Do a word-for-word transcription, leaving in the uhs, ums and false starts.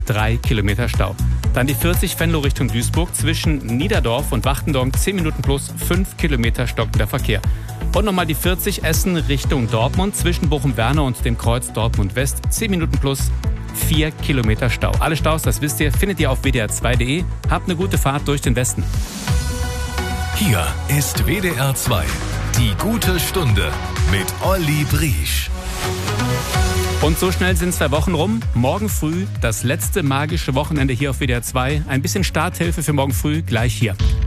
drei Kilometer Stau. Dann die vierzig Venlo Richtung Duisburg zwischen Niederdorf und Wachtendorf, zehn Minuten plus, fünf Kilometer stockender Verkehr. Und nochmal die vierzig Essen Richtung Dortmund zwischen Bochum-Werne und dem Kreuz Dortmund West, zehn Minuten plus, vier Kilometer Stau. Alle Staus, das wisst ihr, findet ihr auf w d r zwei punkt d e. Habt eine gute Fahrt durch den Westen. Hier ist W D R zwei, die gute Stunde mit Olli Briesch. Und so schnell sind zwei Wochen rum. Morgen früh das letzte magische Wochenende hier auf W D R zwei. Ein bisschen Starthilfe für morgen früh gleich hier.